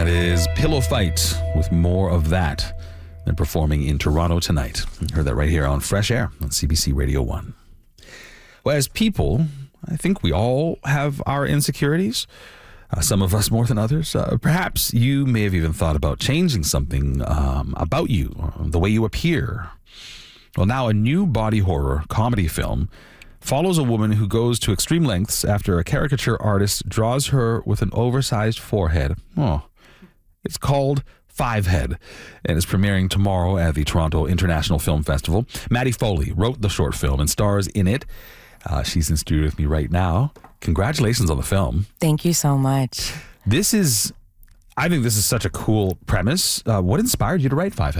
That is Pillow Fight with More of That. They're performing in Toronto tonight. You heard that right here on Fresh Air on CBC Radio 1. Well, as people, I think we all have our insecurities. Some of us more than others. Perhaps you may have even thought about changing something about you, the way you appear. Well, now a new body horror comedy film follows a woman who goes to extreme lengths after a caricature artist draws her with an oversized forehead. Oh, it's called Fivehead and is premiering tomorrow at the Toronto International Film Festival. Maddie Foley wrote the short film and stars in it. She's in studio with me right now. Congratulations on the film. Thank you so much. I think this is such a cool premise. What inspired you to write Fivehead?